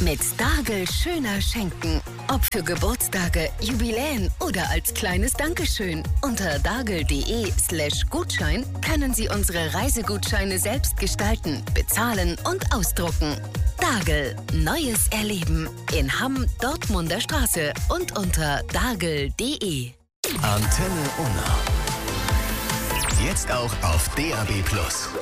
Mit Dargel schöner schenken. Ob für Geburtstage, Jubiläen oder als kleines Dankeschön. Unter dargel.de/Gutschein können Sie unsere Reisegutscheine selbst gestalten, bezahlen und ausdrucken. Dargel. Neues Erleben. In Hamm, Dortmunder Straße und unter dargel.de. Antenne Unna. Jetzt auch auf DAB+.